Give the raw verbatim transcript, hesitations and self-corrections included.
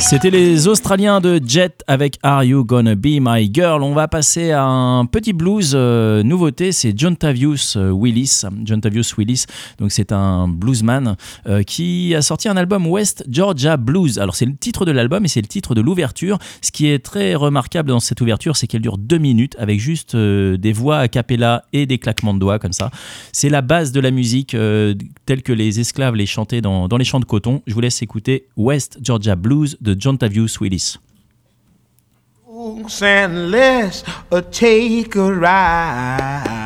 C'était les Australiens de Jet avec Are You Gonna Be My Girl. On va passer à un petit blues euh, nouveauté, c'est Jontavius Willis. Jontavius Willis, donc c'est un bluesman euh, qui a sorti un album West Georgia Blues. Alors c'est le titre de l'album et c'est le titre de l'ouverture. Ce qui est très remarquable dans cette ouverture, c'est qu'elle dure deux minutes avec juste euh, des voix a cappella et des claquements de doigts comme ça. C'est la base de la musique euh, telle que les esclaves les chantaient dans, dans les champs de coton. Je vous laisse écouter West Georgia Blues de Jontavius Willis. And let's uh, take a ride.